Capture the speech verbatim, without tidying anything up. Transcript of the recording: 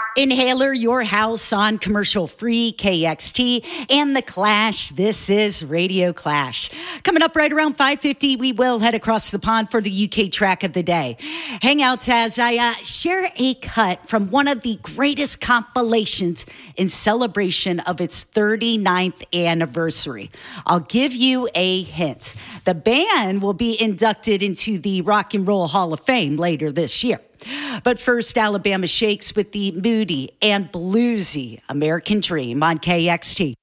Inhaler, Your House on commercial free K X T, and The Clash. This is Radio Clash. Coming up right around five fifty, we will head across the pond for the U K track of the day. Hangouts as I uh, share a cut from one of the greatest compilations in celebration of its thirty-ninth anniversary. I'll give you a hint. The band will be inducted into the Rock and Roll Hall of Fame later this year. But first, Alabama Shakes with the moody and bluesy American Dream on K X T.